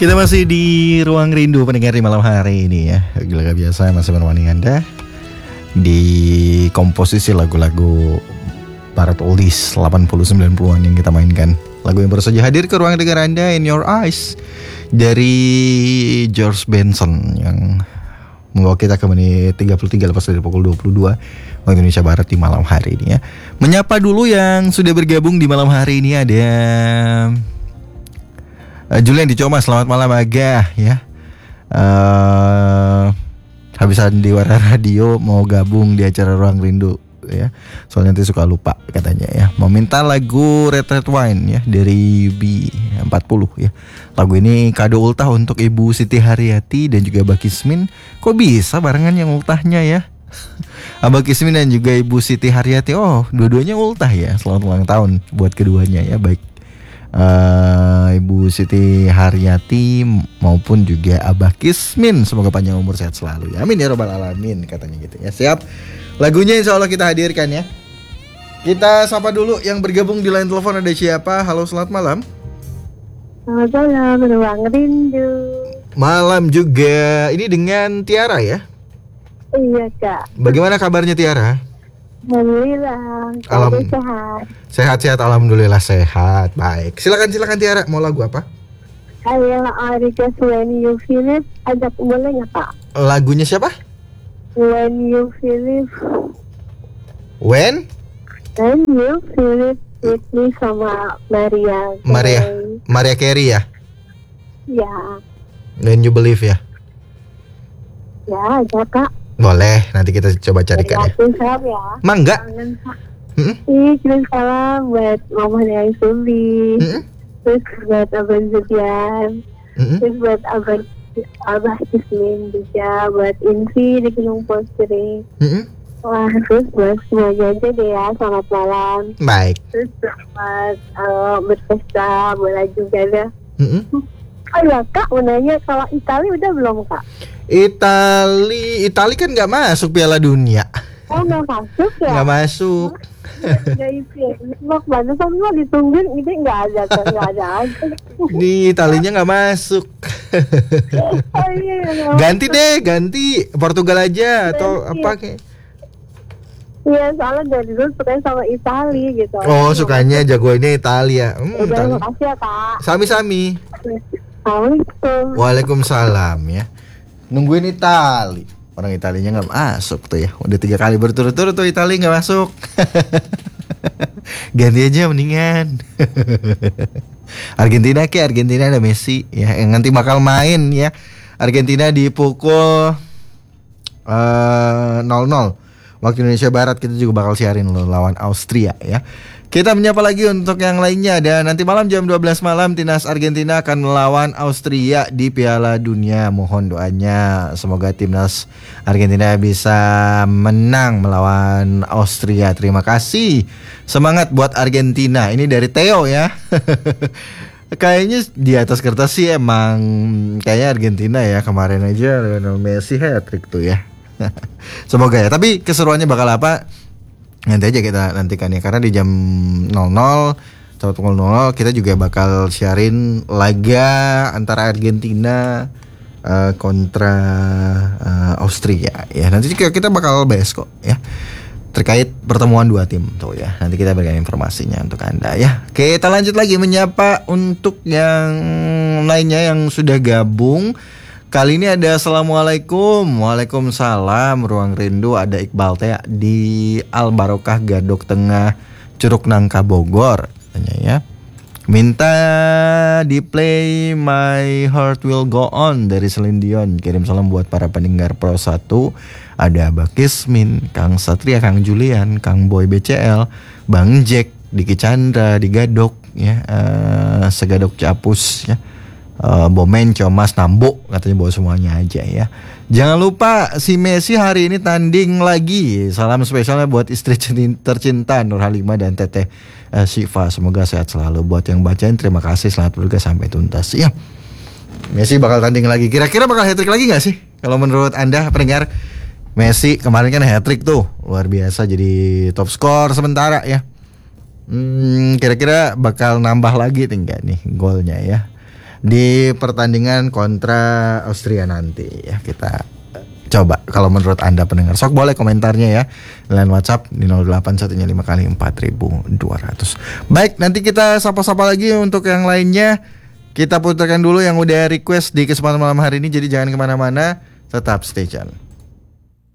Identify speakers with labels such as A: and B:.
A: Kita masih di Ruang Rindu pendengar di malam hari ini ya. Gila biasa masih menemani Anda di komposisi lagu-lagu barat oldies 80-90an yang kita mainkan. Lagu yang baru saja hadir ke ruang dengar Anda, In Your Eyes dari George Benson yang membawa kita ke menit 33 lepas dari pukul 22 waktu Indonesia Barat di malam hari ini ya. Menyapa dulu yang sudah bergabung di malam hari ini ada Julian di Coma, selamat malam Aga ya. Habisan di Warna Radio mau gabung di acara Ruang Rindu ya. Soalnya nanti suka lupa katanya ya. Mau minta lagu Red Red Wine ya dari B40 ya. Lagu ini kado ultah untuk Ibu Siti Haryati dan juga Abah Kismin. Kok bisa barengan yang ultahnya ya? Abah Kismin dan juga Ibu Siti Haryati. Oh, dua-duanya ultah ya. Selamat ulang tahun buat keduanya ya. Baik Ibu Siti Haryati maupun juga Abah Kismin, semoga panjang umur sehat selalu ya. Amin ya robbal alamin katanya gitu ya. Siap. Lagunya insya Allah kita hadirkan ya. Kita sapa dulu yang bergabung di line telepon, ada siapa? Halo, selamat malam.
B: Selamat malam, Ruang Rindu.
A: Malam juga. Ini dengan Tiara ya?
B: Iya Kak.
A: Bagaimana kabarnya Tiara?
B: Alhamdulillah, sehat.
A: Sehat-sehat, alhamdulillah sehat. Baik, silakan Tiara, mau lagu apa?
B: Saya Request When You Feel It, ajak boleh nggak Kak?
A: Lagunya siapa?
B: When You Feel It.
A: When
B: You Feel It, Whitney sama Maria
A: Carey ya?
B: Ya.
A: When You Believe ya?
B: Ya, aja Kak.
A: Boleh, nanti kita coba carikan ya.
B: Salam ya.
A: Mangga.
B: Kirim salam buat Mama Yang Suli. Terus buat Abang Zedian. Terus buat Abah Kismin juga. Buat Invi di Gunung Postering. Wah, terus buat semuanya aja deh ya. Selamat malam.
A: Baik.
B: Terus selamat berpesta bola juga deh. Oh ya Kak, mau nanya kalau Itali udah belum Kak?
A: Itali kan nggak masuk Piala Dunia.
B: Oh, nggak masuk ya?
A: Nggak masuk.
B: Nggak itu ya. Mana semua ditungguin ini nggak ada aja.
A: Di Italinya nggak masuk.
B: Oh iya.
A: Ganti Portugal aja atau apa kayak.
B: Iya, soalnya dari dulu sukanya sama Itali gitu.
A: Oh, sukanya jagoannya Italia.
B: Udah, makasih ya Kak.
A: Sami-sami.
B: Assalamualaikum.
A: Waalaikumsalam ya. Nungguin Itali. Orang Italinya nggak masuk tuh ya. Udah 3 kali berturut-turut tuh Itali nggak masuk. Ganti aja mendingan. Argentina ada Messi ya, yang nanti bakal main ya. Argentina di pukul 00 waktu Indonesia Barat. Kita juga bakal siarin loh lawan Austria ya. Kita menyapa lagi untuk yang lainnya. Dan nanti malam jam 12 malam timnas Argentina akan melawan Austria di Piala Dunia. Mohon doanya semoga timnas Argentina bisa menang melawan Austria. Terima kasih. Semangat buat Argentina. Ini dari Theo ya. Kayaknya di atas kertas sih emang kayaknya Argentina ya. Kemarin aja Lionel Messi hat-trick tuh ya. Semoga ya. Tapi keseruannya bakal apa? Nanti aja kita nantikan ya. Karena di jam 00 kita juga bakal siarin laga antara Argentina kontra Austria ya. Nanti juga kita bakal bahas kok ya terkait pertemuan dua tim tuh ya. Nanti kita berikan informasinya untuk Anda ya. Oke, kita lanjut lagi menyapa untuk yang lainnya yang sudah gabung. Kali ini ada Assalamualaikum. Waalaikumsalam. Ruang Rindu, ada Iqbal teh di Al Barokah Gadok Tengah Curug Nangka Bogor katanya ya. Minta di play My Heart Will Go On dari Celine Dion. Kirim salam buat para pendengar Pro 1. Ada Abah Kismin, Kang Satria, Kang Julian, Kang Boy BCL, Bang Jack, Diki Chandra di Gadok ya, Segadok Capus ya. Bomen, Comas, Nambo katanya bawa semuanya aja ya. Jangan lupa si Messi hari ini tanding lagi. Salam spesialnya buat istri tercinta Nur Halimah dan Teteh Syifa. Semoga sehat selalu. Buat yang bacain terima kasih, selamat bertugas sampai tuntas ya. Messi bakal tanding lagi. Kira-kira bakal hat-trick lagi gak sih? Kalau menurut Anda pendengar, Messi kemarin kan hat-trick tuh, luar biasa jadi top skor sementara ya. Kira-kira bakal nambah lagi tinggal nih golnya ya. di pertandingan kontra Austria nanti ya. Kita coba kalau menurut Anda pendengar. Sok boleh komentarnya ya. Line WhatsApp di 08115 kali 4200. Baik, nanti kita sapa-sapa lagi untuk yang lainnya. Kita putarkan dulu yang udah request di kesempatan malam hari ini. Jadi jangan kemana-mana, tetap stay tune.